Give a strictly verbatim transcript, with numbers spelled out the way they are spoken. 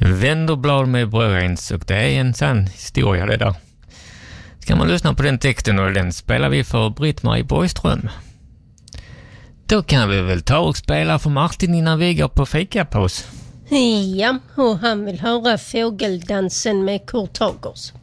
Vänderblad med Bröjens, och det är en sann historia det där. Ska man lyssna på den texten, och den spelar vi för Britt-Marie Borgström. Då kan vi väl ta och spela för Martin innan vi går på fikapaus. Ja, och han vill höra Fågeldansen med Kurt Hagers.